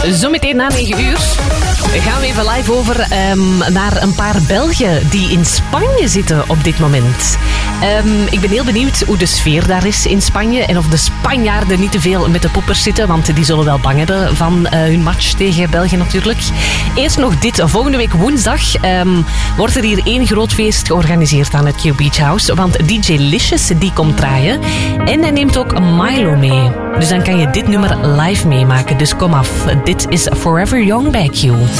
Zometeen na 9 uur gaan we even live over naar een paar Belgen die in Spanje zitten op dit moment. Ik ben heel benieuwd hoe de sfeer daar is in Spanje en of de Spanjaarden niet te veel met de poppers zitten, want die zullen wel bang hebben van hun match tegen België natuurlijk. Eerst nog dit. Volgende week woensdag wordt er hier één groot feest georganiseerd aan het Q Beach House, want DJ Licious die komt draaien en hij neemt ook Milo mee. Dus dan kan je dit nummer live meemaken. Dus kom af. Dit is Forever Young bij Q.